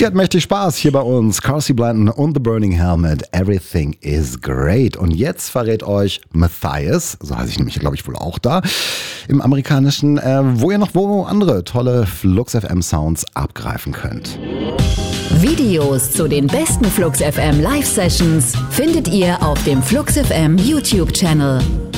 Sie hat mächtig Spaß hier bei uns. Carsey Blanton und The Burning Helmet. Everything is great. Und jetzt verrät euch Matthias, so heiße ich nämlich, glaube ich, wohl auch da, im Amerikanischen, wo ihr noch andere tolle Flux FM Sounds abgreifen könnt. Videos zu den besten Flux FM Live Sessions findet ihr auf dem Flux FM YouTube Channel.